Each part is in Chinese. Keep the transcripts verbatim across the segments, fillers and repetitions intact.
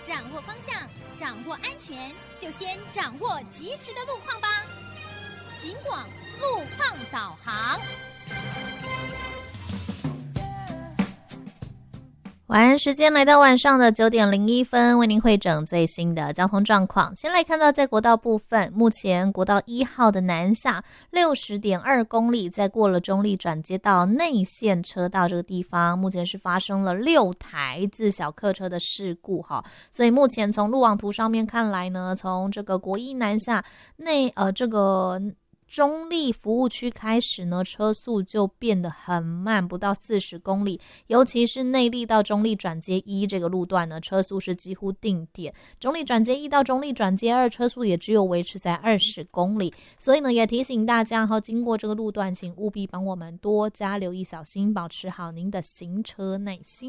掌握方向，掌握安全，就先掌握及时的路况吧。警广路况导航。 晚安时间来到晚上的九点零一分，为您汇整最新的交通状况。先来看到在国道部分，目前国道一号的南下 六十点二公里，在过了中立转接到内线车道这个地方，目前是发生了六台自小客车的事故哈，所以目前从路网图上面看来呢，从这个国一南下内呃这个中立服务区开始呢，车速就变得很慢，不到四十公里，尤其是内坜到中立转接一这个路段呢，车速是几乎定点，中立转接一到中立转接二车速也只有维持在二十公里，所以呢也提醒大家哈，经过这个路段请务必帮我们多加留意小心，保持好您的行车耐心。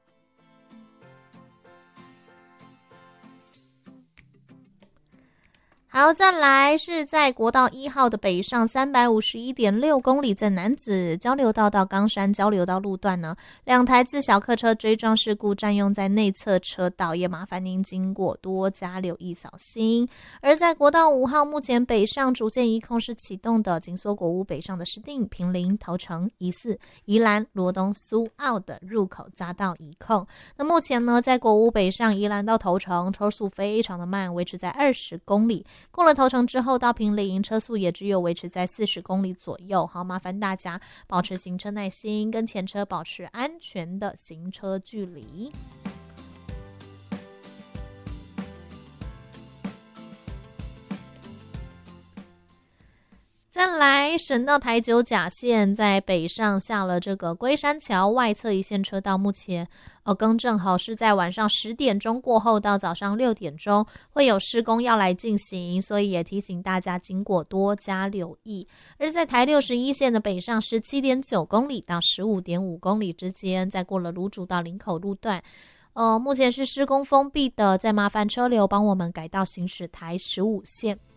好，再来是在国道一号的北上 三百五十一点六公里，在楠梓交流道到冈山交流道路段呢，两台自小客车追撞事故占用在内侧车道，也麻烦您经过多加留意小心。而在国道五号目前北上主线一控是启动的，紧缩国屋北上的石碇、坪林、头城、宜四、宜兰、罗东、苏澳的入口匝道一控。那目前呢，在国屋北上宜兰到头城车速非常的慢，维持在二十公里。过了头城之后到坪林，车速也只有维持在四十公里左右。好，麻烦大家保持行车耐心，跟前车保持安全的行车距离。再来，省道台九甲线在北上下了这个龟山桥外侧一线车道，目前呃更正好是在晚上十点钟过后到早上六点钟会有施工要来进行，所以也提醒大家经过多加留意。而在台六十一线的北上 十七点九公里到 十五点五公里之间，在过了芦竹到林口路段呃，目前是施工封闭的，再麻烦车流帮我们改道行驶台十五线。